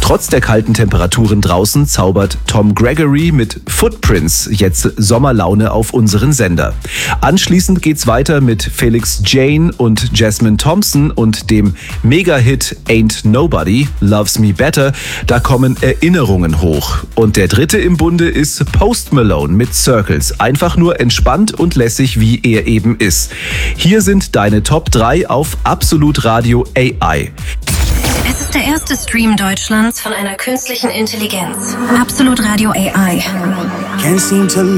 Trotz der kalten Temperaturen draußen zaubert Tom Gregory mit Footprints jetzt Sommerlaune auf unseren Sender. Anschließend geht's weiter mit Felix Jane und Jasmine Thompson und dem Mega-Hit Ain't Nobody Loves Me Better. Da kommen Erinnerungen hoch. Und der dritte im Bunde ist Post Malone mit Circles. Einfach nur entspannt und lässig, wie er eben ist. Hier sind deine Top 3 auf Absolut Radio AI. Es ist der erste Stream Deutschlands von einer künstlichen Intelligenz. Absolut Radio AI.